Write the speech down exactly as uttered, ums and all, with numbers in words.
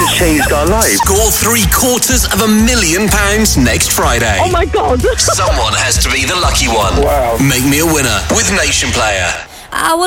It's changed our lives. Score three quarters of a million pounds next Friday. Oh my God. Someone has to be the lucky one. Wow. Make me a winner with Nation Player. I will